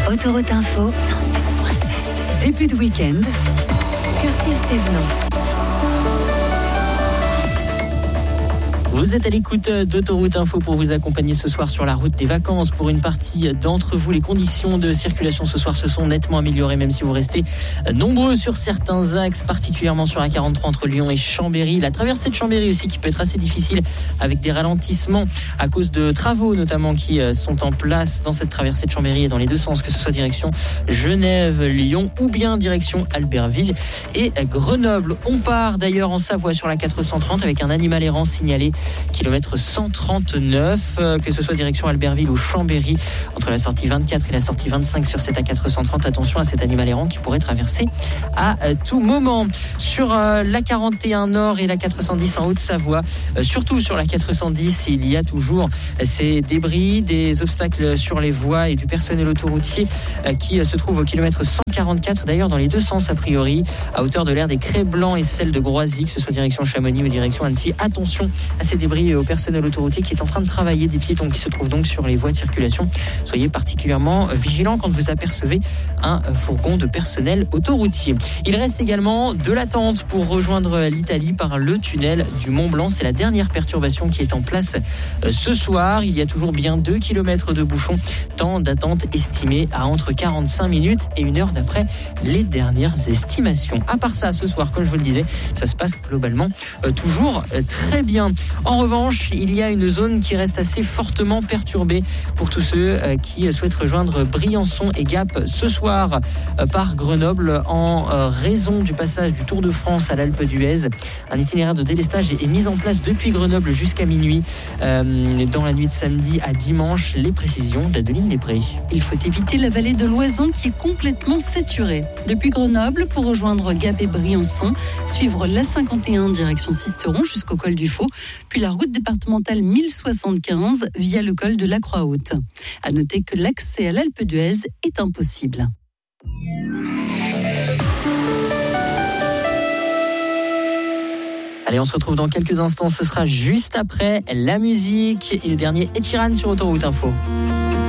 Autoroute Info 107.7. Début de week-end, Curtis Thévenon. Vous êtes à l'écoute d'Autoroute Info pour vous accompagner ce soir sur la route des vacances. Pour une partie d'entre vous, les conditions de circulation ce soir se sont nettement améliorées, même si vous restez nombreux sur certains axes, particulièrement sur la 43 entre Lyon et Chambéry. La traversée de Chambéry aussi qui peut être assez difficile avec des ralentissements à cause de travaux notamment qui sont en place dans cette traversée de Chambéry et dans les deux sens, que ce soit direction Genève, Lyon ou bien direction Albertville et Grenoble. On part d'ailleurs en Savoie sur la 430 avec un animal errant signalé kilomètre 139, que ce soit direction Albertville ou Chambéry, entre la sortie 24 et la sortie 25 sur cette A430. Attention à cet animal errant qui pourrait traverser à tout moment. Sur la 41 Nord et la 410 en Haute-Savoie, surtout sur la 410, il y a toujours ces débris, des obstacles sur les voies et du personnel autoroutier qui se trouve au kilomètre 144, d'ailleurs dans les deux sens a priori, à hauteur de l'aire des Crêts Blancs et celle de Groisy, que ce soit direction Chamonix ou direction Annecy. Attention à ces débris et au personnel autoroutier qui est en train de travailler, des piétons qui se trouvent donc sur les voies de circulation. Soyez particulièrement vigilants quand vous apercevez un fourgon de personnel autoroutier. Il reste également de l'attente pour rejoindre l'Italie par le tunnel du Mont Blanc. C'est la dernière perturbation qui est en place ce soir. Il y a toujours bien 2 km de bouchons, temps d'attente estimé à entre 45 minutes et 1 heure d'après les dernières estimations. À part ça, ce soir, comme je vous le disais, ça se passe globalement toujours très bien. En revanche, il y a une zone qui reste assez fortement perturbée pour tous ceux qui souhaitent rejoindre Briançon et Gap ce soir par Grenoble en raison du passage du Tour de France à l'Alpe d'Huez. Un itinéraire de délestage est mis en place depuis Grenoble jusqu'à minuit dans la nuit de samedi à dimanche. Les précisions d'Adeline Després. Il faut éviter la vallée de l'Oisan qui est complètement saturée. Depuis Grenoble, pour rejoindre Gap et Briançon, suivre l'A51 direction Sisteron jusqu'au col du Faux, puis la route départementale 1075 via le col de la Croix-Haute. À noter que l'accès à l'Alpe d'Huez est impossible. Allez, on se retrouve dans quelques instants. Ce sera juste après la musique et le dernier Ed Sheeran sur Autoroute Info.